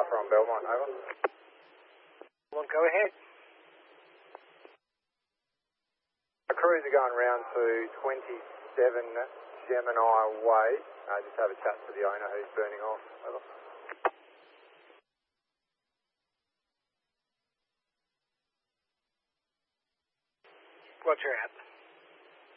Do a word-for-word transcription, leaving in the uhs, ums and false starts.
Alpha on Belmont, over. Well, go ahead. A cruiser going round to twenty-seven Gemini Way. Uh, just have a chat to the owner who's burning off, over. What's your app?